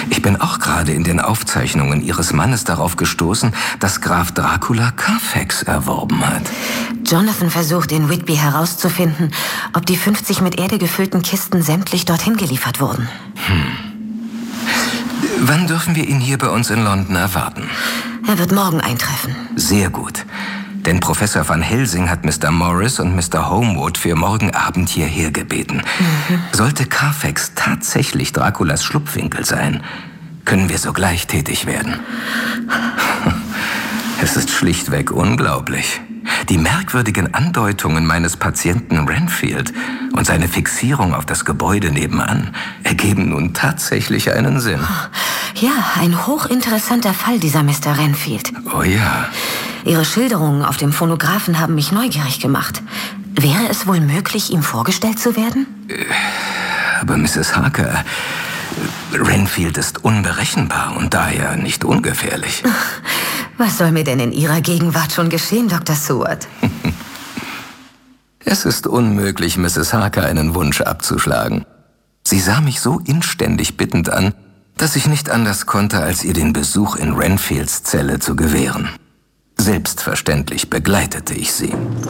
Ich bin auch gerade in den Aufzeichnungen Ihres Mannes darauf gestoßen, dass Graf Dracula Carfax erworben hat. Jonathan versucht in Whitby herauszufinden, ob die 50 mit Erde gefüllten Kisten sämtlich dorthin geliefert wurden. Wann dürfen wir ihn hier bei uns in London erwarten? Er wird morgen eintreffen. Sehr gut. Denn Professor Van Helsing hat Mr. Morris und Mr. Homewood für morgen Abend hierher gebeten. Sollte Carfax tatsächlich Draculas Schlupfwinkel sein, können wir sogleich tätig werden. Es ist schlichtweg unglaublich. Die merkwürdigen Andeutungen meines Patienten Renfield und seine Fixierung auf das Gebäude nebenan ergeben nun tatsächlich einen Sinn. Ja, ein hochinteressanter Fall, dieser Mr. Renfield. Oh ja. Ihre Schilderungen auf dem Phonographen haben mich neugierig gemacht. Wäre es wohl möglich, ihm vorgestellt zu werden? Aber Mrs. Harker, Renfield ist unberechenbar und daher nicht ungefährlich. Was soll mir denn in Ihrer Gegenwart schon geschehen, Dr. Seward? Es ist unmöglich, Mrs. Harker einen Wunsch abzuschlagen. Sie sah mich so inständig bittend an, dass ich nicht anders konnte, als ihr den Besuch in Renfields Zelle zu gewähren. Selbstverständlich begleitete ich sie.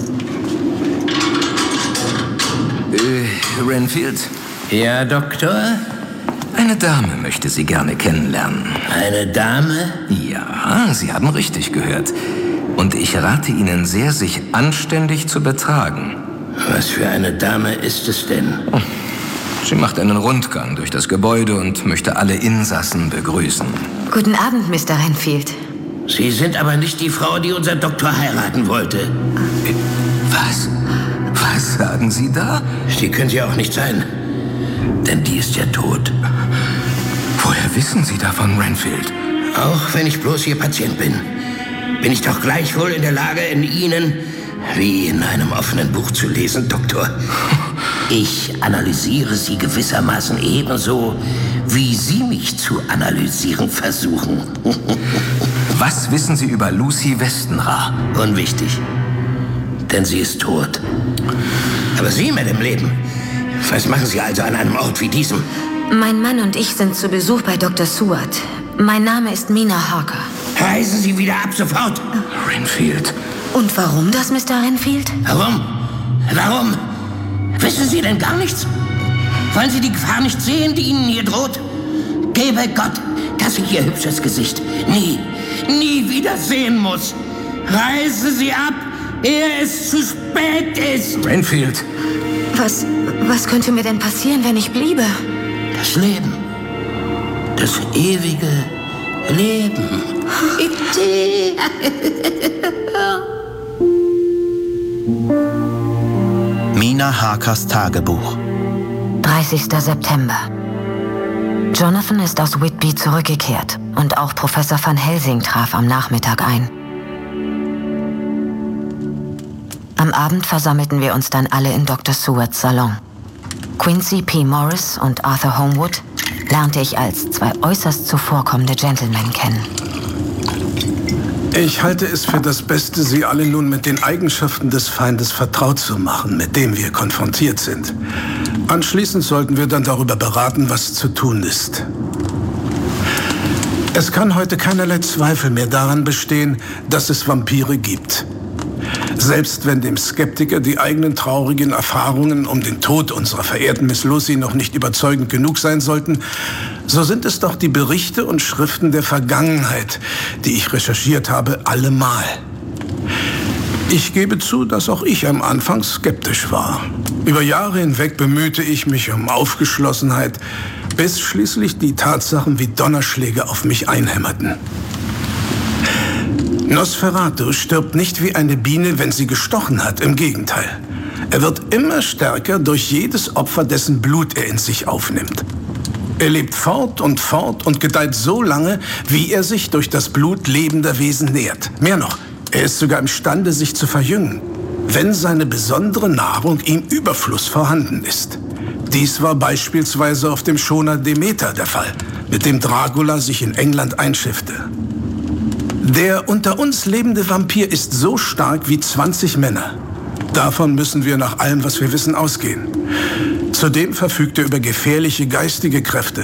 Renfield? Ja, Doktor? Eine Dame möchte Sie gerne kennenlernen. Eine Dame? Ja, Sie haben richtig gehört. Und ich rate Ihnen sehr, sich anständig zu betragen. Was für eine Dame ist es denn? Sie macht einen Rundgang durch das Gebäude und möchte alle Insassen begrüßen. Guten Abend, Mr. Renfield. Sie sind aber nicht die Frau, die unser Doktor heiraten wollte. Was? Was sagen Sie da? Die können Sie auch nicht sein. Denn die ist ja tot. Woher wissen Sie davon, Renfield? Auch wenn ich bloß Ihr Patient bin, bin ich doch gleichwohl in der Lage, in Ihnen, wie in einem offenen Buch zu lesen, Doktor. Ich analysiere Sie gewissermaßen ebenso, wie Sie mich zu analysieren versuchen. Was wissen Sie über Lucy Westenra? Unwichtig. Denn sie ist tot. Aber Sie mit dem Leben. Was machen Sie also an einem Ort wie diesem? Mein Mann und ich sind zu Besuch bei Dr. Seward. Mein Name ist Mina Harker. Reisen Sie wieder ab, sofort! Renfield. Und warum das, Mr. Renfield? Warum? Warum? Wissen Sie denn gar nichts? Wollen Sie die Gefahr nicht sehen, die Ihnen hier droht? Gebe Gott, dass ich Ihr hübsches Gesicht nie wieder sehen muss. Reisen Sie ab, ehe es zu spät ist. Renfield. Was könnte mir denn passieren, wenn ich bliebe? Das Leben. Das ewige Leben. Mina Harkers Tagebuch. 30. September. Jonathan ist aus Whitby zurückgekehrt und auch Professor Van Helsing traf am Nachmittag ein. Am Abend versammelten wir uns dann alle in Dr. Sewards Salon. Quincy P. Morris und Arthur Homewood lernte ich als zwei äußerst zuvorkommende Gentlemen kennen. Ich halte es für das Beste, Sie alle nun mit den Eigenschaften des Feindes vertraut zu machen, mit dem wir konfrontiert sind. Anschließend sollten wir dann darüber beraten, was zu tun ist. Es kann heute keinerlei Zweifel mehr daran bestehen, dass es Vampire gibt. Selbst wenn dem Skeptiker die eigenen traurigen Erfahrungen um den Tod unserer verehrten Miss Lucy noch nicht überzeugend genug sein sollten, so sind es doch die Berichte und Schriften der Vergangenheit, die ich recherchiert habe, allemal. Ich gebe zu, dass auch ich am Anfang skeptisch war. Über Jahre hinweg bemühte ich mich um Aufgeschlossenheit, bis schließlich die Tatsachen wie Donnerschläge auf mich einhämmerten. Nosferatu stirbt nicht wie eine Biene, wenn sie gestochen hat. Im Gegenteil. Er wird immer stärker durch jedes Opfer, dessen Blut er in sich aufnimmt. Er lebt fort und gedeiht so lange, wie er sich durch das Blut lebender Wesen nährt. Mehr noch, er ist sogar imstande, sich zu verjüngen, wenn seine besondere Nahrung im Überfluss vorhanden ist. Dies war beispielsweise auf dem Schoner Demeter der Fall, mit dem Dracula sich in England einschiffte. Der unter uns lebende Vampir ist so stark wie 20 Männer. Davon müssen wir nach allem, was wir wissen, ausgehen. Zudem verfügt er über gefährliche geistige Kräfte.